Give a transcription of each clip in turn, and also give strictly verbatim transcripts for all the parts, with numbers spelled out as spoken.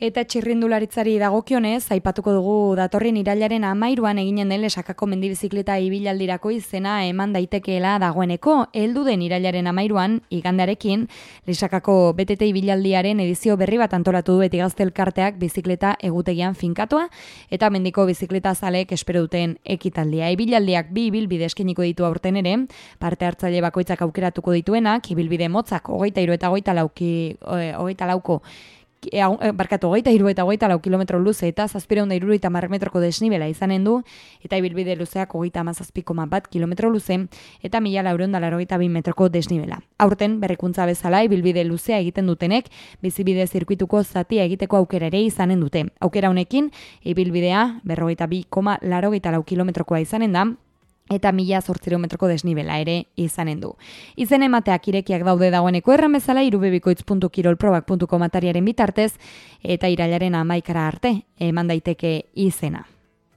Eta txirrindularitzari dagokionez, aipatuko dugu datorren irailaren hamairuan eginen den Lesakako mendibizikleta ibilaldirako izena eman daitekeela dagoeneko. Heldu den irailaren hamairuan, igandarekin, Lesakako B T T ibilaldiaren edizio berri bat antolatu du Beti Gazte elkarteak bizikleta egutegian finkatua, eta mendiko bizikleta zaleek espero duten ekitaldia. Ibilaldiak bi ibilbide eskeniko ditu aurten ere, parte hartzaile bakoitzak aukeratuko dituenak, ibilbide motzak hogeita hiru eta hogeita lauki, hogeita lauko barkatu hogeita hiru eta hogeita lau kilometro luze eta zazpiehun eta hirurogeita hamar metroko desnibela izanen du, eta ibilbide luzeak hogeita hamazazpi koma bat kilometro luze eta mila laurehun eta laurogeita bi metroko desnibela. Aurten berrikuntza bezala ibilbide luzea egiten dutenek bizibide zirkuituko zatia egiteko aukera ere izanen dute. Aukera honekin ibilbidea berrogeita bi koma laurogeita lau kilometrokoa izanen da, eta mila zortziehun metroko desnibela ere izanen du. Izen emateak irekiak daude dagoeneko erran bezala irubebikoitz puntu kirolprobak puntu com atariaren bitartez, eta irailaren hamaikara arte eman daiteke izena.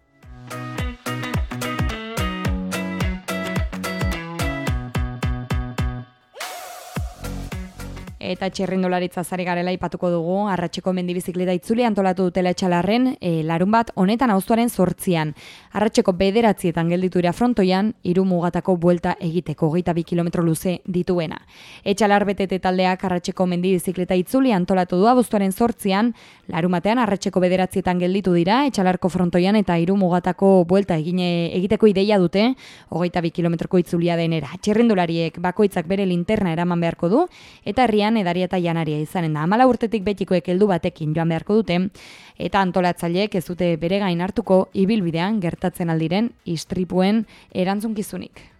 Eta txirrindularitza zari garela ipatuko dugu, Arratseko mendibizikleta itzuli antolatu dutela Etxalarren, e, larun bat honetan abuztuaren zortzian. Arratseko bederatzietan gelditu dira frontoian, hiru mugatako buelta egiteko, hogeita bi kilometro luze dituena. Etxalar B T T taldeak Arratseko mendibizikleta itzuli antolatu du abuztuaren zortzian, larun batean Arratseko bederatzietan gelditu dira, Etxalarko frontoian eta hiru mugatako buelta egine, egiteko ideia dute, hogeita bi kilometroko itzulia denera. Txirrindulariek bakoitzak bere linterna eraman beharko du, eta herrian edaria eta janaria izanen da. Hamala urtetik betikoek heldu batekin joan beharko dute, eta antolatzaileek ez dute bere gain hartuko ibilbidean gertatzen aldiren istripuen erantzunkizunik.